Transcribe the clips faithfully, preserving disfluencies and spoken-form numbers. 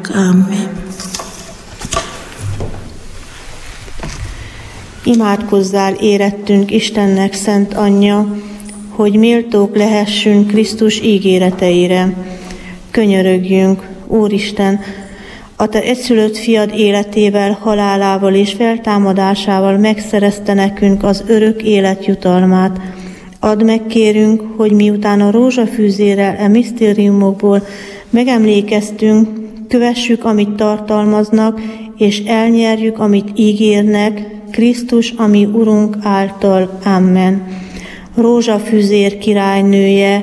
Amen. Imádkozzál érettünk Istennek szent anyja, hogy méltók lehessünk Krisztus ígéreteire. Könyörögjünk, Úristen, a Te egyszülött fiad életével, halálával és feltámadásával megszerezte nekünk az örök élet jutalmát. Add meg, kérünk, hogy miután a rózsafűzérrel e misztériumokból megemlékeztünk, kövessük, amit tartalmaznak, és elnyerjük, amit ígérnek, Krisztus, ami Urunk által. Amen. Rózsafűzér királynője,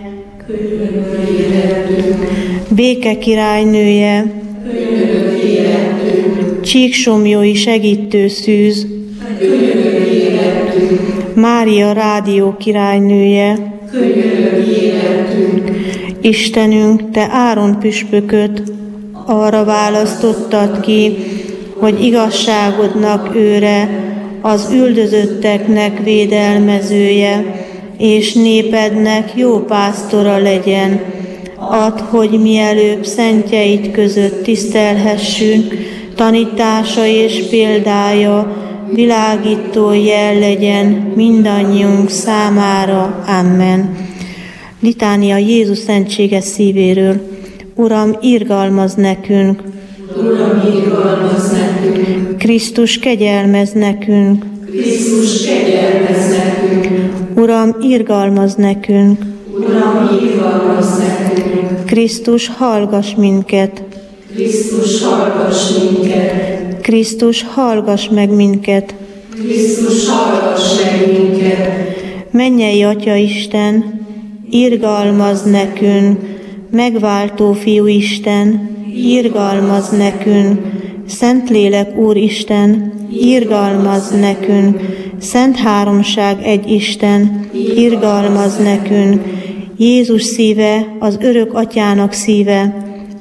béke királynője, csíksomjói segítő szűz, Mária rádió királynője, Istenünk, Te Áron püspököt arra választottad ki, hogy igazságodnak őre, az üldözötteknek védelmezője, és népednek jó pásztora legyen. Add, hogy mielőbb szentjeid között tisztelhessünk, tanítása és példája világító jel legyen mindannyiunk számára. Amen. Litánia Jézus szentséges szívéről. Uram, irgalmazz nekünk! Uram, irgalmazz nekünk! Krisztus, kegyelmezz nekünk! Krisztus, kegyelmezz nekünk! Uram, irgalmazz nekünk! Uram, irgalmazz nekünk! Krisztus, hallgass minket! Krisztus, hallgass minket! Krisztus, hallgass meg minket! Krisztus, hallgass meg minket! Mennyei Atya Isten, irgalmazz nekünk! Megváltó Fiú Isten, irgalmazz nekünk! Szentlélek Úristen, irgalmazz nekünk! Szent Háromság egy Isten, irgalmazz nekünk! Jézus szíve, az örök Atyának szíve,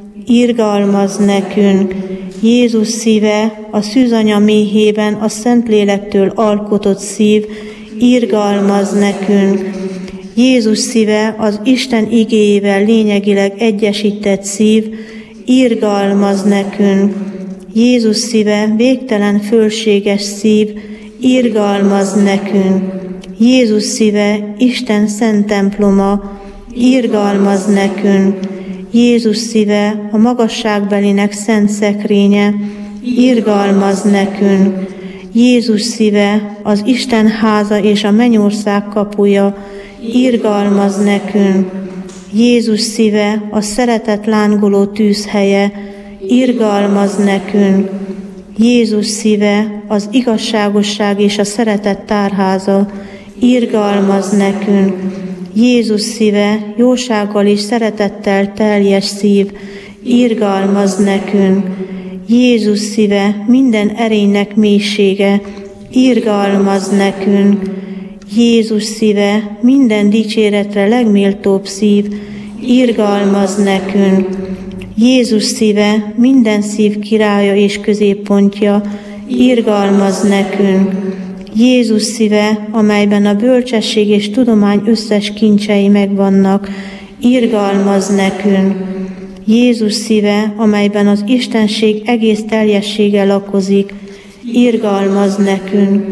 irgalmazz nekünk! Jézus szíve, a szűzanya méhében a Szentlélektől alkotott szív, irgalmazz nekünk! Jézus szíve, az Isten igéjével lényegileg egyesített szív, irgalmazz nekünk! Jézus szíve, végtelen fölséges szív, irgalmazz nekünk! Jézus szíve, Isten szent temploma, irgalmazz nekünk! Jézus szíve, a magasságbelinek szent szekrénye, irgalmazz nekünk! Jézus szíve, az Isten háza és a mennyország kapuja, irgalmazz nekünk! Jézus szíve, a szeretet lángoló tűzhelye, irgalmazz nekünk! Jézus szíve, az igazságosság és a szeretet tárháza, irgalmazz nekünk! Jézus szíve, jósággal és szeretettel teljes szív, irgalmazz nekünk! Jézus szíve, minden erénynek mélysége, irgalmazz nekünk! Jézus szíve, minden dicséretre legméltóbb szív, irgalmazz nekünk! Jézus szíve, minden szív királya és középpontja, irgalmazz nekünk! Jézus szíve, amelyben a bölcsesség és tudomány összes kincsei megvannak, irgalmazz nekünk! Jézus szíve, amelyben az Istenség egész teljessége lakozik, irgalmazz nekünk!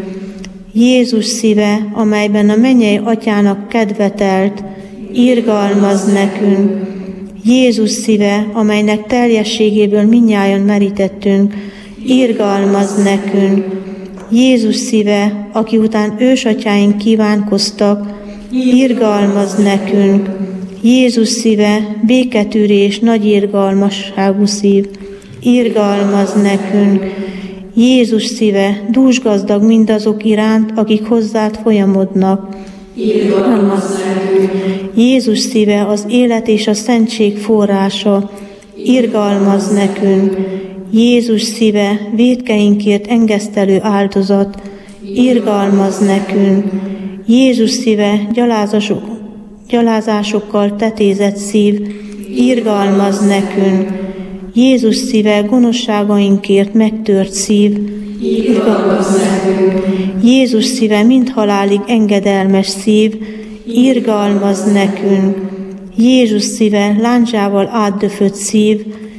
Jézus szíve, amelyben a mennyei Atyának kedve telt, irgalmazz nekünk! Jézus szíve, amelynek teljességéből mindnyájan merítettünk, irgalmazz nekünk! Jézus szíve, aki után ősatyáink kívánkoztak, irgalmazz nekünk! Jézus szíve, béketűrés, nagy irgalmasságú szív, irgalmazz nekünk! Jézus szíve, dúsgazdag mindazok iránt, akik hozzád folyamodnak, irgalmazz nekünk! Jézus szíve, az élet és a szentség forrása, irgalmazz nekünk! Jézus szíve, vétkeinkért engesztelő áldozat, irgalmazz nekünk! Jézus szíve, gyalázások, gyalázásokkal tetézett szív, irgalmazz nekünk! Jézus szíve, gonoszságainkért megtört szív, irgalmazz nekünk! Jézus szíve, mind halálig engedelmes szív, irgalmazz nekünk! Jézus szíve, lándzsával átdöfött szív,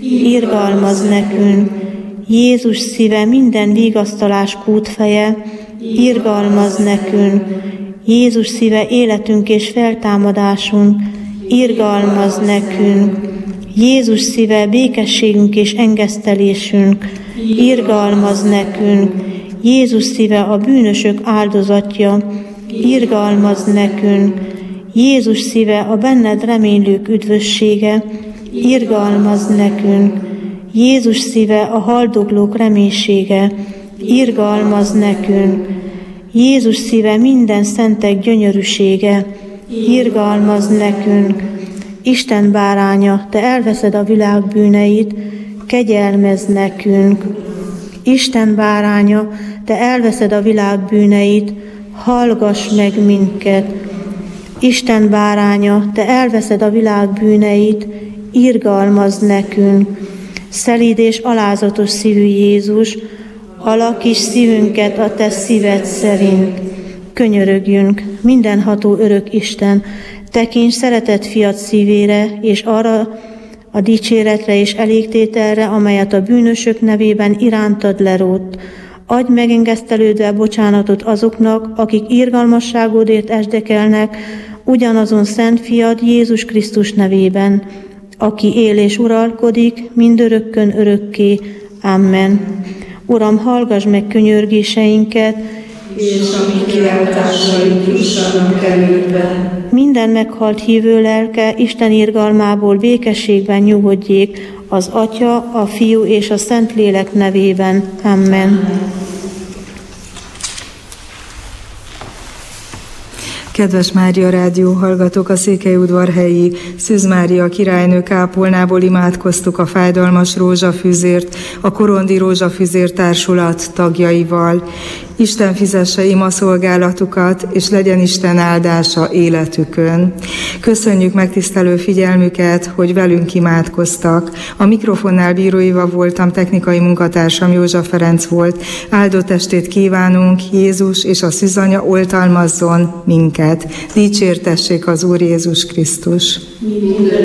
irgalmazz nekünk. Jézus szíve minden vigasztalás kútfeje, irgalmazz nekünk. Jézus szíve életünk és feltámadásunk, irgalmazz nekünk. Jézus szíve békességünk és engesztelésünk, irgalmazz nekünk. Jézus szíve a bűnösök áldozatja, irgalmazz nekünk. Jézus szíve a benned reménylők üdvössége, irgalmazz nekünk. Jézus szíve a haldoklók reménysége, irgalmazz nekünk. Jézus szíve minden szentek gyönyörűsége, irgalmazz nekünk. Isten báránya, te elveszed a világ bűneit, kegyelmezz nekünk. Isten báránya, te elveszed a világ bűneit, hallgass meg minket. Isten báránya, te elveszed a világ bűneit, irgalmazz nekünk. Szelíd és alázatos szívű Jézus, alakíts szívünket a te szíved szerint. Könyörögjünk, mindenható örök Isten, tekints szeretett fiad szívére, és arra a dicséretre és elégtételre, amelyet a bűnösök nevében irántad lerótt. Adj megengesztelődve bocsánatot azoknak, akik irgalmasságodért esdekelnek, ugyanazon szent fiad Jézus Krisztus nevében, aki él és uralkodik mindörökkön örökké. Amen. Uram, hallgass meg könyörgéseinket, és a mi kiáltásaink jussanak elődbe. Minden meghalt hívő lelke Isten irgalmából békességben nyugodjék, az Atya, a Fiú és a Szentlélek nevében. Amen. Kedves Mária Rádió hallgatók, a székelyudvarhelyi Szűz Mária királynő kápolnából imádkoztuk a fájdalmas rózsafűzért, a Korondi Rózsafűzér Társulat tagjaival. Isten fizesse ima szolgálatukat, és legyen Isten áldása életükön. Köszönjük megtisztelő figyelmüket, hogy velünk imádkoztak. A mikrofonnál Bíró Éva voltam, technikai munkatársam Józsa Ferenc volt. Áldott estét kívánunk, Jézus és a szűzanya oltalmazzon minket. Dicsértessék az Úr Jézus Krisztus!